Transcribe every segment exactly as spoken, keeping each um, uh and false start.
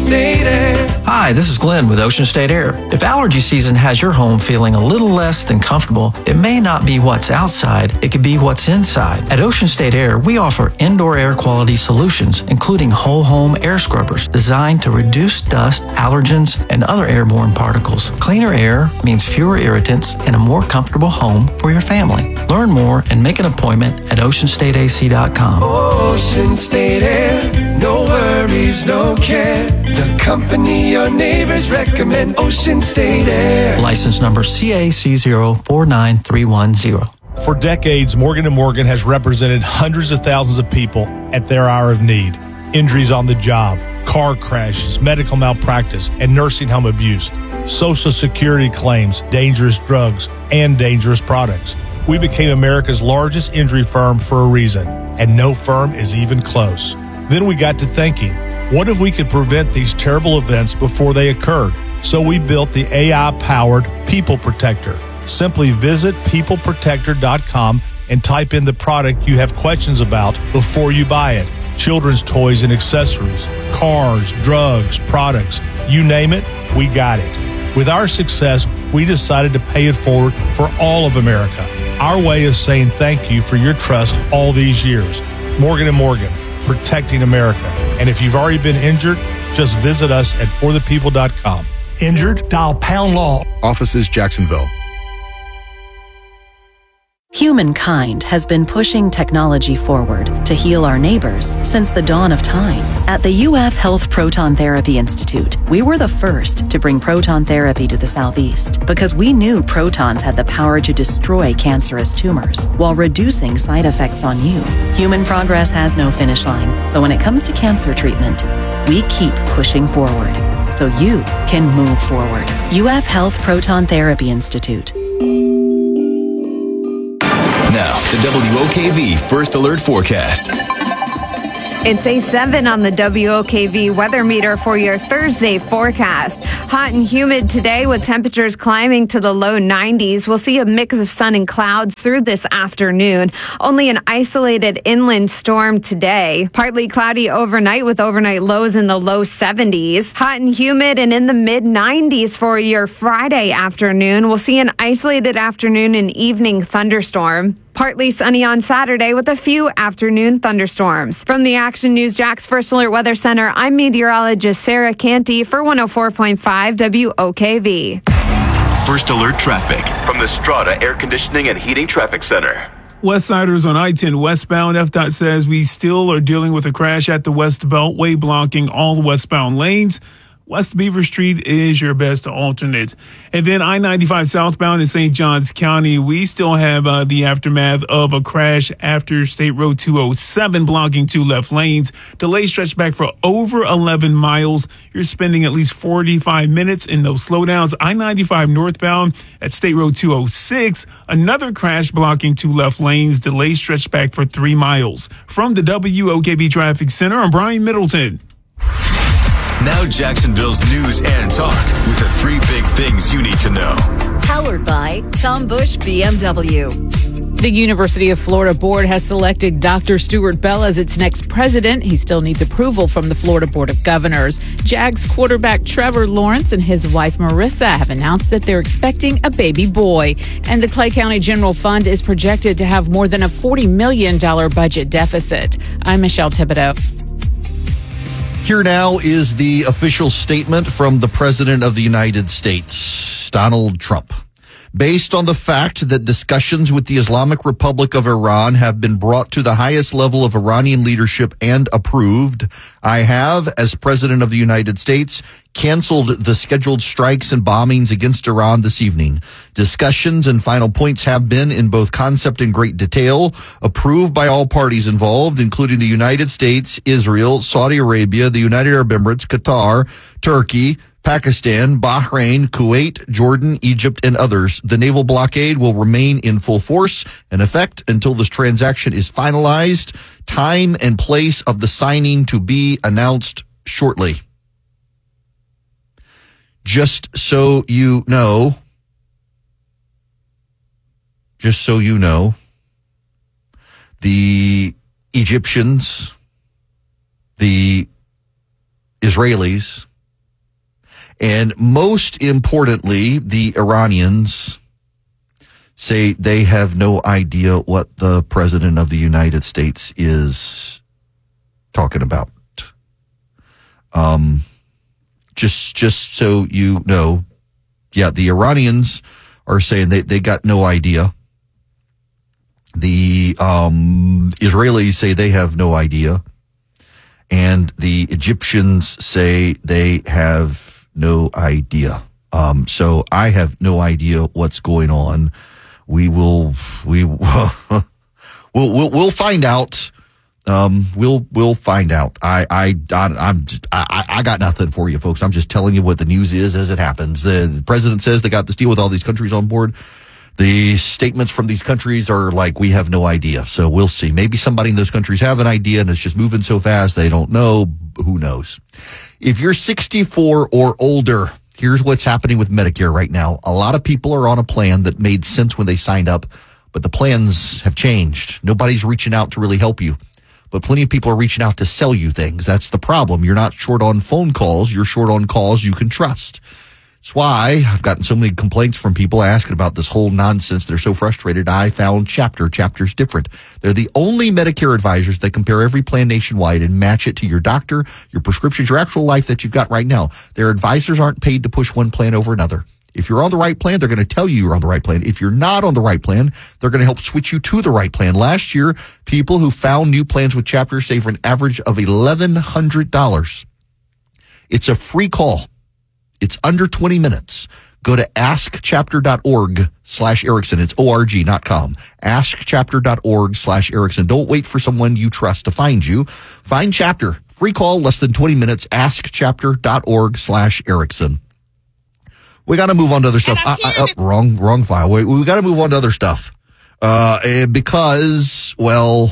State Air. Hi, this is Glenn with Ocean State Air. If allergy season has your home feeling a little less than comfortable, it may not be what's outside, it could be what's inside. At Ocean State Air, we offer indoor air quality solutions, including whole home air scrubbers designed to reduce dust, allergens, and other airborne particles. Cleaner air means fewer irritants and a more comfortable home for your family. Learn more and make an appointment at ocean state a c dot com. Ocean State Air, no worries, no care. The company your neighbors recommend, Ocean State Air. License number C A C zero four nine three one zero. For decades, Morgan and Morgan has represented hundreds of thousands of people at their hour of need. Injuries on the job, car crashes, medical malpractice, and nursing home abuse, Social Security claims, dangerous drugs, and dangerous products. We became America's largest injury firm for a reason, and no firm is even close. Then we got to thinking, what if we could prevent these terrible events before they occurred? So we built the A I-powered People Protector. Simply visit people protector dot com and type in the product you have questions about before you buy it. Children's toys and accessories, cars, drugs, products, you name it, we got it. With our success, we decided to pay it forward for all of America. Our way of saying thank you for your trust all these years. Morgan and Morgan, protecting America. And if you've already been injured, just visit us at for the people dot com. Injured? Dial pound law. Offices, Jacksonville. Humankind has been pushing technology forward to heal our neighbors since the dawn of time. At the U F Health Proton Therapy Institute, we were the first to bring proton therapy to the Southeast because we knew protons had the power to destroy cancerous tumors while reducing side effects on you. Human progress has no finish line, so when it comes to cancer treatment, we keep pushing forward so you can move forward. U F Health Proton Therapy Institute. Now, the W O K V First Alert Forecast. It's a seven on the W O K V weather meter for your Thursday forecast. Hot and humid today with temperatures climbing to the low nineties. We'll see a mix of sun and clouds through this afternoon. Only an isolated inland storm today. Partly cloudy overnight with overnight lows in the low seventies. Hot and humid and in the mid nineties for your Friday afternoon. We'll see an isolated afternoon and evening thunderstorm. Partly sunny on Saturday with a few afternoon thunderstorms. From the Action News Jax First Alert Weather Center, I'm meteorologist Sarah Canty for one oh four point five W O K V. First Alert Traffic from the Strata Air Conditioning and Heating Traffic Center. Westsiders on I ten westbound, F D O T says we still are dealing with a crash at the West Beltway blocking all westbound lanes. West Beaver Street is your best alternate. And then I ninety-five southbound in Saint Johns County, we still have uh, the aftermath of a crash after State Road two oh seven blocking two left lanes. Delays stretch back for over eleven miles. You're spending at least forty-five minutes in those slowdowns. I ninety-five northbound at State Road two oh six, another crash blocking two left lanes. Delays stretch back for three miles. From the W O K B Traffic Center, I'm Brian Middleton. Now Jacksonville's news and talk with the three big things you need to know. Powered by Tom Bush B M W. The University of Florida Board has selected Doctor Stuart Bell as its next president. He still needs approval from the Florida Board of Governors. Jags quarterback Trevor Lawrence and his wife Marissa have announced that they're expecting a baby boy. And the Clay County General Fund is projected to have more than a forty million dollars budget deficit. I'm Michelle Thibodeau. Here now is the official statement from the President of the United States, Donald Trump. Based on the fact that discussions with the Islamic Republic of Iran have been brought to the highest level of Iranian leadership and approved, I have, as President of the United States, canceled the scheduled strikes and bombings against Iran this evening. Discussions and final points have been, in both concept and great detail, approved by all parties involved, including the United States, Israel, Saudi Arabia, the United Arab Emirates, Qatar, Turkey, Pakistan, Bahrain, Kuwait, Jordan, Egypt, and others. The naval blockade will remain in full force and effect until this transaction is finalized. Time and place of the signing to be announced shortly. Just so you know, just so you know, the Egyptians, the Israelis, And most importantly, the Iranians say they have no idea what the president of the United States is talking about. Um, just, just so you know, yeah, the Iranians are saying they, they got no idea. The um, Israelis say they have no idea. And the Egyptians say they have no idea. Um, so I have no idea what's going on. We will, we we'll, we'll, we'll find out. Um, we'll, we'll find out. I, I, I'm just, I, I got nothing for you folks. I'm just telling you what the news is as it happens. The, the president says they got this deal with all these countries on board. The statements from these countries are like, we have no idea. So we'll see. Maybe somebody in those countries have an idea and it's just moving so fast they don't know. Who knows? If you're sixty-four or older, here's what's happening with Medicare right now. A lot of people are on a plan that made sense when they signed up, but the plans have changed. Nobody's reaching out to really help you, but plenty of people are reaching out to sell you things. That's the problem. You're not short on phone calls. You're short on calls you can trust. That's why I've gotten so many complaints from people asking about this whole nonsense. They're so frustrated. I found Chapter. Chapter's different. They're the only Medicare advisors that compare every plan nationwide and match it to your doctor, your prescriptions, your actual life that you've got right now. Their advisors aren't paid to push one plan over another. If you're on the right plan, they're going to tell you you're on the right plan. If you're not on the right plan, they're going to help switch you to the right plan. Last year, people who found new plans with Chapter saved for an average of eleven hundred dollars. It's a free call. It's under twenty minutes. Go to askchapter.org slash Erickson. It's O R G, not com. Askchapter.org slash Erickson. Don't wait for someone you trust to find you. Find Chapter. Free call, less than twenty minutes. Askchapter.org slash Erickson. We got to move on to other stuff. I, I, oh, wrong, wrong file. We, we got to move on to other stuff. Uh, because, well...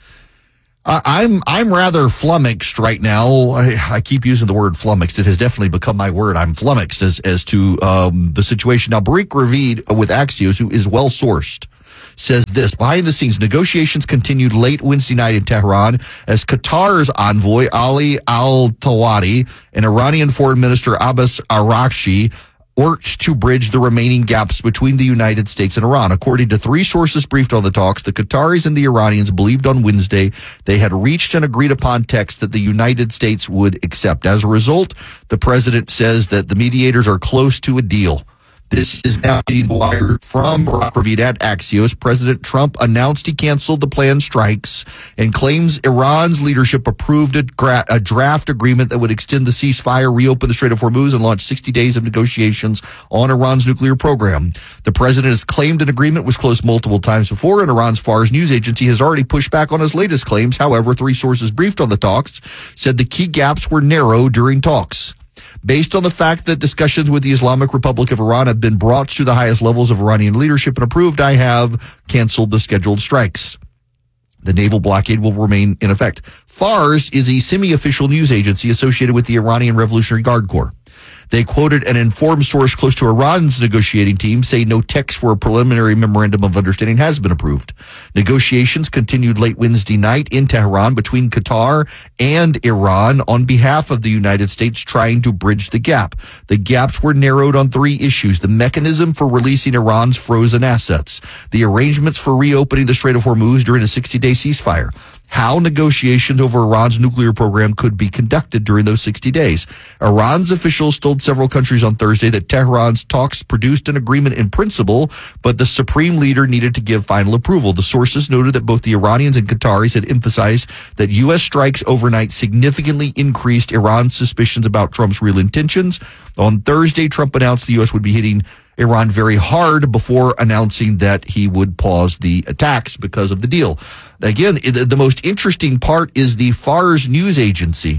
I'm I'm rather flummoxed right now. I, I keep using the word flummoxed. It has definitely become my word. I'm flummoxed as as to um, the situation. Now, Barik Ravid with Axios, who is well sourced, says this: behind the scenes, negotiations continued late Wednesday night in Tehran as Qatar's envoy Ali Al-Thawadi and Iranian Foreign Minister Abbas Araghchi worked to bridge the remaining gaps between the United States and Iran. According to three sources briefed on the talks, the Qataris and the Iranians believed on Wednesday they had reached an agreed upon text that the United States would accept. As a result, the president says that the mediators are close to a deal. This is now being wired from Barak Ravid at Axios. President Trump announced he canceled the planned strikes and claims Iran's leadership approved a, gra- a draft agreement that would extend the ceasefire, reopen the Strait of Hormuz, and launch sixty days of negotiations on Iran's nuclear program. The president has claimed an agreement was close multiple times before, and Iran's Fars news agency has already pushed back on his latest claims. However, three sources briefed on the talks said the key gaps were narrow during talks. Based on the fact that discussions with the Islamic Republic of Iran have been brought to the highest levels of Iranian leadership and approved, I have canceled the scheduled strikes. The naval blockade will remain in effect. Fars is a semi-official news agency associated with the Iranian Revolutionary Guard Corps. They quoted an informed source close to Iran's negotiating team say no text for a preliminary memorandum of understanding has been approved. Negotiations continued late Wednesday night in Tehran between Qatar and Iran on behalf of the United States trying to bridge the gap. The gaps were narrowed on three issues: the mechanism for releasing Iran's frozen assets, the arrangements for reopening the Strait of Hormuz during a sixty-day ceasefire, how negotiations over Iran's nuclear program could be conducted during those sixty days. Iran's officials told several countries on Thursday that Tehran's talks produced an agreement in principle, but the supreme leader needed to give final approval. The sources noted that both the Iranians and Qataris had emphasized that U S strikes overnight significantly increased Iran's suspicions about Trump's real intentions. On Thursday, Trump announced the U S would be hitting Iran very hard before announcing that he would pause the attacks because of the deal. Again, the most interesting part is the Fars news agency,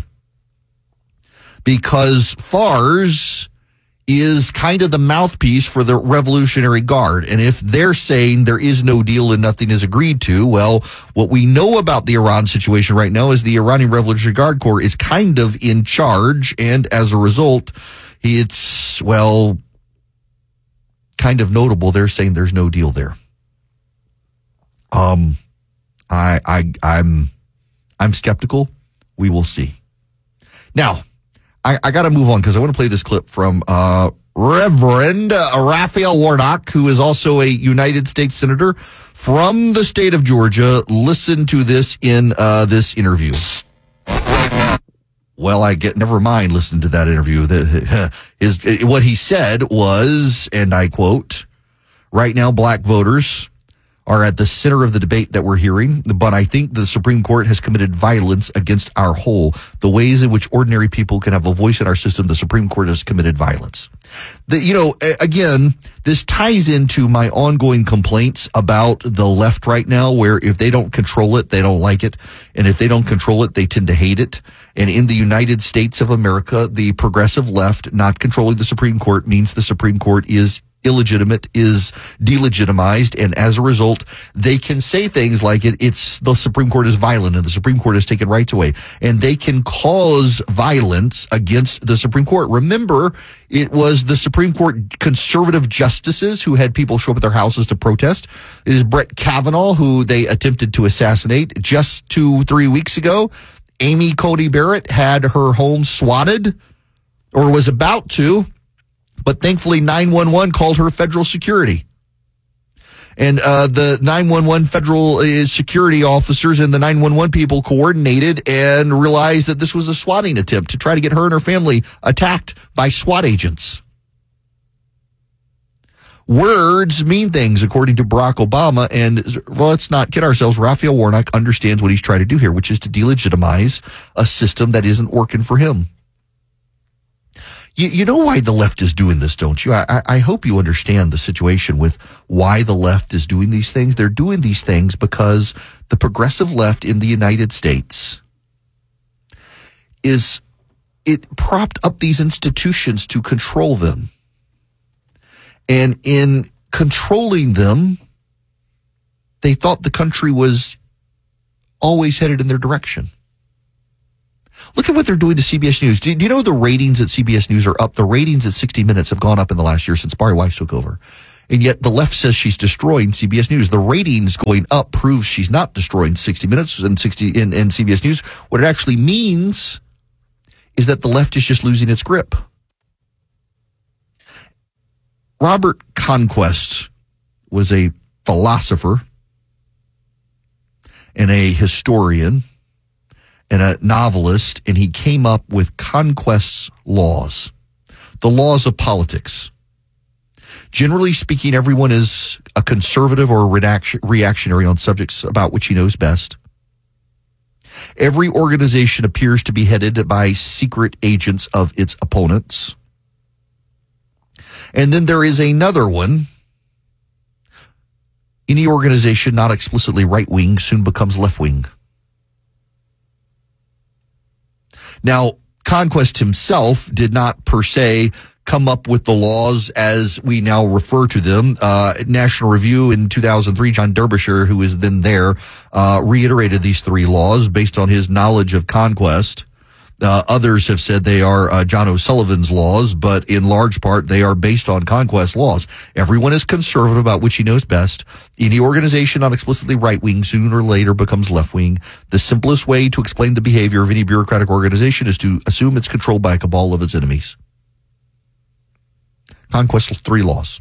because Fars is kind of the mouthpiece for the Revolutionary Guard. And if they're saying there is no deal and nothing is agreed to, well, what we know about the Iran situation right now is the Iranian Revolutionary Guard Corps is kind of in charge. And as a result, it's, well, kind of notable. They're saying there's no deal there. Um, I, I, I'm, I'm skeptical. We will see. Now, I, I got to move on because I want to play this clip from uh, Reverend uh, Raphael Warnock, who is also a United States Senator from the state of Georgia. Listen to this in uh, this interview. Well, I get, never mind listening to that interview. The, his, what he said was, and I quote, right now black voters are at the center of the debate that we're hearing, but I think the Supreme Court has committed violence against our whole. The ways in which ordinary people can have a voice in our system, the Supreme Court has committed violence. The, you know, again, this ties into my ongoing complaints about the left right now, where if they don't control it, they don't like it. And if they don't control it, they tend to hate it. And in the United States of America, the progressive left not controlling the Supreme Court means the Supreme Court is illegitimate, is delegitimized, and as a result, they can say things like it, it's the Supreme Court is violent and the Supreme Court has taken rights away, and they can cause violence against the Supreme Court. Remember, it was the Supreme Court conservative justices who had people show up at their houses to protest. It is Brett Kavanaugh who they attempted to assassinate. Just two, three weeks ago, Amy Coney Barrett had her home swatted, or was about to, but thankfully nine one one called her federal security. And uh, the nine one one federal uh, security officers and the nine one one people coordinated and realized that this was a swatting attempt to try to get her and her family attacked by SWAT agents. Words mean things, according to Barack Obama, and well, let's not kid ourselves. Raphael Warnock understands what he's trying to do here, which is to delegitimize a system that isn't working for him. You, you know why the left is doing this, don't you? I, I hope you understand the situation with why the left is doing these things. They're doing these things because the progressive left in the United States is, it propped up these institutions to control them. And in controlling them, they thought the country was always headed in their direction. Look at what they're doing to C B S News. Do, do you know the ratings at C B S News are up? The ratings at sixty minutes have gone up in the last year since Bari Weiss took over. And yet the left says she's destroying C B S News. The ratings going up proves she's not destroying sixty minutes and sixty in, in C B S News. What it actually means is that the left is just losing its grip. Robert Conquest was a philosopher and a historian and a novelist, and he came up with Conquest's laws, the laws of politics. Generally speaking, everyone is a conservative or a reactionary on subjects about which he knows best. Every organization appears to be headed by secret agents of its opponents. And then there is another one. Any organization not explicitly right-wing soon becomes left-wing. Now, Conquest himself did not per se come up with the laws as we now refer to them. Uh, National Review in two thousand three, John Derbyshire, who was then there, uh, reiterated these three laws based on his knowledge of Conquest. Uh, others have said they are uh, John O'Sullivan's laws, but in large part, they are based on Conquest laws. Everyone is conservative about which he knows best. Any organization not explicitly right-wing sooner or later becomes left-wing. The simplest way to explain the behavior of any bureaucratic organization is to assume it's controlled by a cabal of its enemies. Conquest's three laws.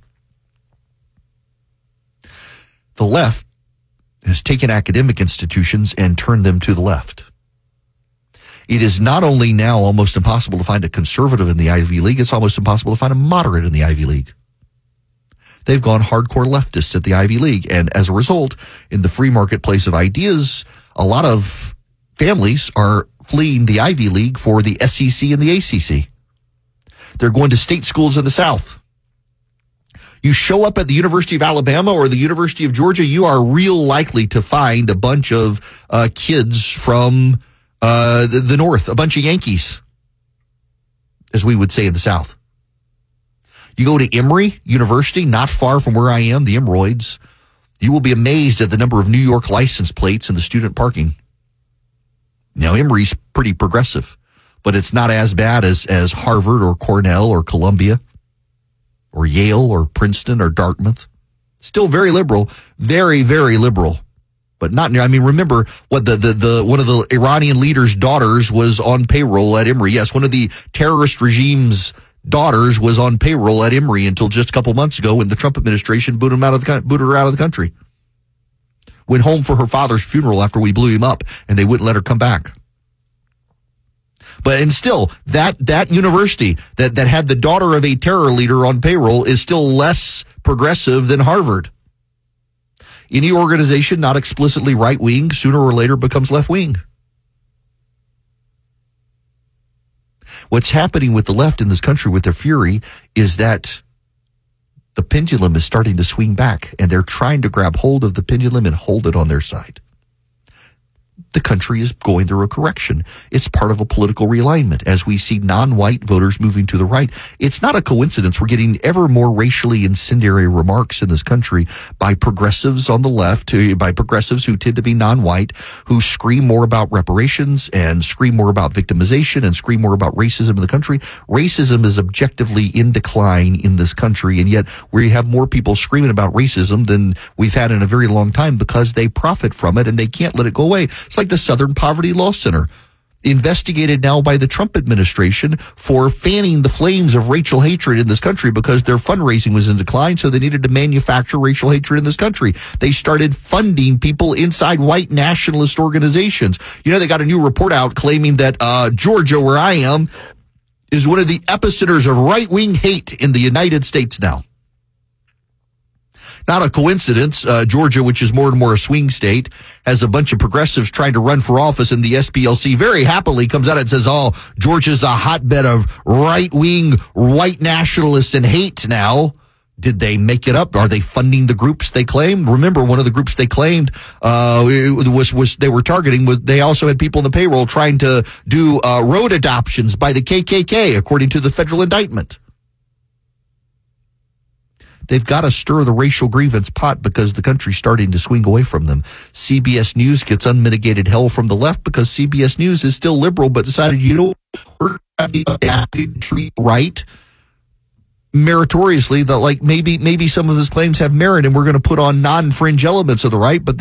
The left has taken academic institutions and turned them to the left. It is not only now almost impossible to find a conservative in the Ivy League, it's almost impossible to find a moderate in the Ivy League. They've gone hardcore leftist at the Ivy League, and as a result, in the free marketplace of ideas, a lot of families are fleeing the Ivy League for the S E C and the A C C. They're going to state schools in the South. You show up at the University of Alabama or the University of Georgia, you are real likely to find a bunch of uh, kids from Uh, the, the North, a bunch of Yankees, as we would say in the South. You go to Emory University, not far from where I am, the Emeroids, you will be amazed at the number of New York license plates in the student parking. Now, Emory's pretty progressive, but it's not as bad as, as Harvard or Cornell or Columbia or Yale or Princeton or Dartmouth. Still very liberal, very, very liberal. But not near. I mean, remember what the, the, the, one of the Iranian leader's daughters was on payroll at Emory. Yes, one of the terrorist regime's daughters was on payroll at Emory until just a couple months ago when the Trump administration booted him out of the, booted her out of the country. Went home for her father's funeral after we blew him up and they wouldn't let her come back. But, and still, that, that university that, that had the daughter of a terror leader on payroll is still less progressive than Harvard. Any organization not explicitly right-wing sooner or later becomes left-wing. What's happening with the left in this country with their fury is that the pendulum is starting to swing back, and they're trying to grab hold of the pendulum and hold it on their side. The country is going through a correction. It's part of a political realignment as we see non-white voters moving to the right. It's not a coincidence. We're getting ever more racially incendiary remarks in this country by progressives on the left, by progressives who tend to be non-white, who scream more about reparations and scream more about victimization and scream more about racism in the country. Racism is objectively in decline in this country, and yet we have more people screaming about racism than we've had in a very long time because they profit from it and they can't let it go away. It's like the Southern Poverty Law Center, investigated now by the Trump administration for fanning the flames of racial hatred in this country because their fundraising was in decline, so they needed to manufacture racial hatred in this country. They started funding people inside white nationalist organizations. You know, they got a new report out claiming that uh Georgia, where I am, is one of the epicenters of right-wing hate in the United States now. Not a coincidence. Uh, Georgia, which is more and more a swing state, has a bunch of progressives trying to run for office, and the S P L C very happily comes out and says, oh, Georgia's a hotbed of right-wing white nationalists and hate now. Did they make it up? Are they funding the groups they claimed? Remember, one of the groups they claimed uh was was they were targeting. They also had people in the payroll trying to do uh road adoptions by the K K K, according to the federal indictment. They've got to stir the racial grievance pot because the country's starting to swing away from them. C B S News gets unmitigated hell from the left because C B S News is still liberal, but decided, you know, we're going to treat right meritoriously, that like maybe maybe some of his claims have merit and we're going to put on non-fringe elements of the right, but